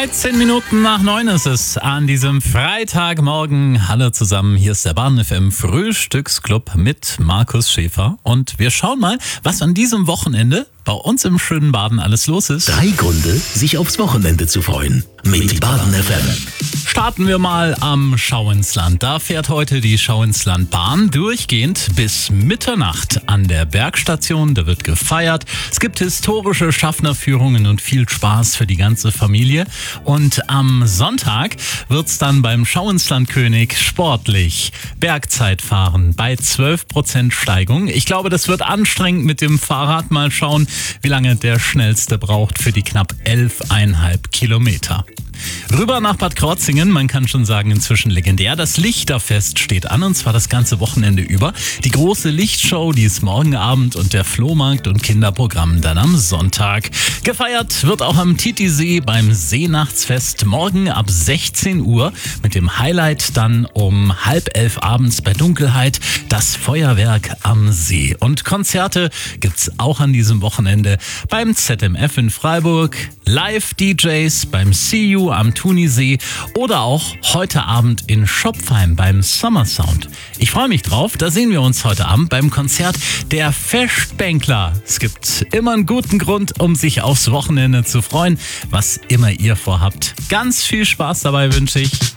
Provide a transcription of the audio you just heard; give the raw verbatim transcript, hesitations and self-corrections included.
dreizehn Minuten nach neun ist es an diesem Freitagmorgen. Hallo zusammen, hier ist der Baden-F M Frühstücksclub mit Markus Schäfer. Und wir schauen mal, was an diesem Wochenende bei uns im schönen Baden alles los ist. Drei Gründe, sich aufs Wochenende zu freuen. Mit Baden-F M. Starten wir mal am Schau ins Land. Da fährt heute die Schau ins Land Bahn durchgehend bis Mitternacht an der Bergstation. Da wird gefeiert. Es gibt historische Schaffnerführungen und viel Spaß für die ganze Familie. Und am Sonntag wird's dann beim Schau ins Land König sportlich. Bergzeitfahren bei zwölf Prozent Steigung. Ich glaube, das wird anstrengend mit dem Fahrrad. Mal schauen, wie lange der Schnellste braucht für die knapp elf Komma fünf Kilometer. Rüber nach Bad Krozingen, man kann schon sagen inzwischen legendär. Das Lichterfest steht an, und zwar das ganze Wochenende über. Die große Lichtshow, die ist morgen Abend, und der Flohmarkt und Kinderprogramm dann am Sonntag. Gefeiert wird auch am Titisee beim Seenachtsfest morgen ab sechzehn Uhr mit dem Highlight dann um halb elf abends bei Dunkelheit das Feuerwerk am See. Und Konzerte gibt's auch an diesem Wochenende beim Z M F in Freiburg, Live-D Js beim See You am Thunisee oder auch heute Abend in Schopfheim beim Summer Sound. Ich freue mich drauf, da sehen wir uns heute Abend beim Konzert der Festbänkler. Es gibt immer einen guten Grund, um sich aufs Wochenende zu freuen, was immer ihr vorhabt. Ganz viel Spaß dabei wünsche ich.